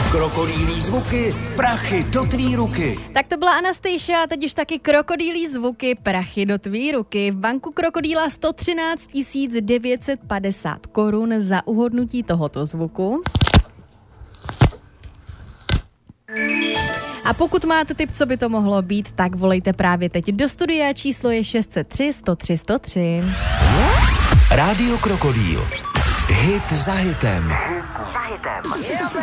Krokodýlí zvuky, prachy do tvý ruky. Tak to byla Anastasia, teď už taky krokodýlí zvuky, prachy do tvý ruky. V banku krokodýla 113 950 korun za uhodnutí tohoto zvuku. A pokud máte tip, co by to mohlo být, tak volejte právě teď do studia. Číslo je 603 103 103. Rádio Krokodýl. Hit za hitem.